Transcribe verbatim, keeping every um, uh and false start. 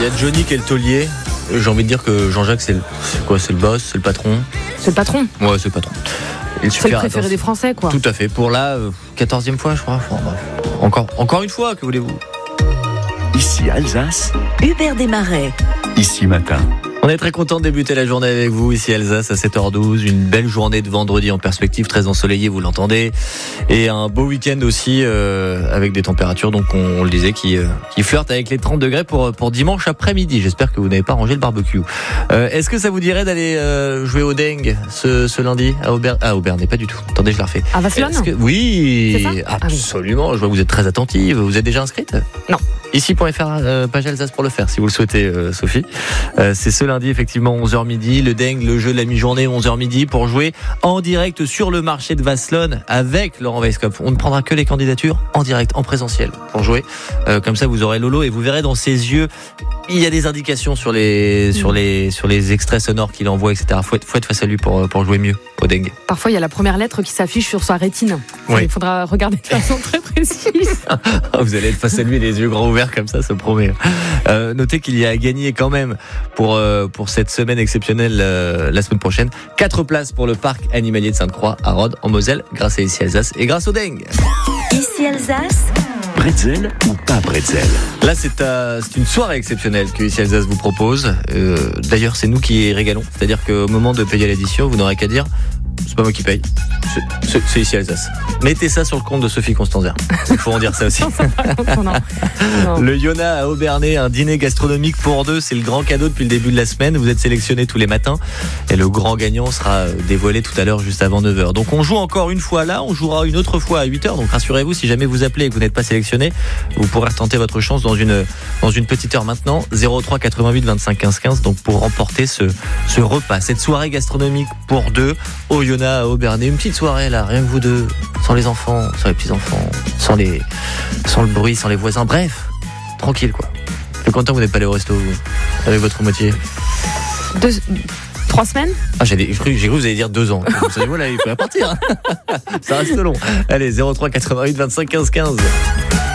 Il y a Johnny qui est le taulier. J'ai envie de dire que Jean-Jacques, c'est le, c'est quoi, c'est le boss, c'est le patron. C'est le patron. Ouais, c'est le patron. Il c'est le préféré des Français, quoi. Tout à fait. Pour la euh, quatorzième fois, je crois. Enfin, bref. Encore, encore une fois, que voulez-vous? Ici Alsace. Hubert Desmarais. Ici Matin. On est très content de débuter la journée avec vous, ici Alsace, à sept heures douze. Une belle journée de vendredi en perspective, très ensoleillée, vous l'entendez. Et un beau week-end aussi, euh, avec des températures, donc on, on le disait, qui, euh, qui flirtent avec les trente degrés pour, pour dimanche après-midi. J'espère que vous n'avez pas rangé le barbecue. Euh, est-ce que ça vous dirait d'aller euh, jouer au dingue ce, ce lundi à Auberne? Ah, Auberne, pas du tout. Attendez, je la refais. À Vasselonne? Que... Oui, c'est ça absolument. Je vois que vous êtes très attentive. Vous êtes déjà inscrite? Non. Ici.fr, euh, page Alsace pour le faire, si vous le souhaitez, euh, Sophie. Euh, c'est ce lundi, effectivement, onze heures midi. Le dingue, le jeu de la mi-journée, onze heures midi, pour jouer en direct sur le marché de Vasselonne avec Laurent Weisskopf. On ne prendra que les candidatures en direct, en présentiel, pour jouer. Euh, comme ça, vous aurez Lolo et vous verrez dans ses yeux, il y a des indications sur les, sur les, sur les extraits sonores qu'il envoie, et cetera. Faut être, faut être face à lui pour, pour jouer mieux au dingue. Parfois, il y a la première lettre qui s'affiche sur sa rétine. Oui. Il faudra regarder de façon très précise. Vous allez être face à lui, les yeux grands ouverts comme ça, ça promet. Euh, notez qu'il y a à gagner quand même pour, euh, pour cette semaine exceptionnelle euh, la semaine prochaine. Quatre places pour le parc animalier de Sainte-Croix à Rhodes, en Moselle, grâce à Ici Alsace et grâce au dingue. Ici Alsace. Bretzel ou pas bretzel? Là, c'est, euh, c'est une soirée exceptionnelle que Ici Alsace vous propose. Euh, d'ailleurs, c'est nous qui régalons. C'est-à-dire qu'au moment de payer l'addition, vous n'aurez qu'à dire c'est pas moi qui paye, c'est, c'est, c'est Ici Alsace. Mettez ça sur le compte de Sophie Constanzer. Il faut en dire ça aussi. non, non. Non. Le Yona à Aubernais, un dîner gastronomique pour deux, c'est le grand cadeau depuis le début de la semaine. Vous êtes sélectionnés tous les matins et le grand gagnant sera dévoilé tout à l'heure juste avant neuf heures. Donc on joue encore une fois là, on jouera une autre fois à huit heures. Donc rassurez-vous, si jamais vous appelez et que vous n'êtes pas sélectionné, vous pourrez retenter votre chance dans une, dans une petite heure maintenant. zéro trois quatre-vingt-huit vingt-cinq quinze quinze, donc pour remporter ce, ce repas, cette soirée gastronomique pour deux au Yona à Aubernais. Une petite soirée là, rien que vous deux, sans les enfants, sans les petits-enfants, sans, les, sans le bruit, sans les voisins, bref, tranquille quoi. Je suis content que vous n'êtes pas allé au resto, vous, avec votre moitié. Deux, trois semaines? Ah, j'ai, j'ai cru que vous allez dire deux ans. Vous savez, voilà, il faut partir. Ça reste long. Allez, zéro trois quatre-vingt-huit vingt-cinq quinze quinze.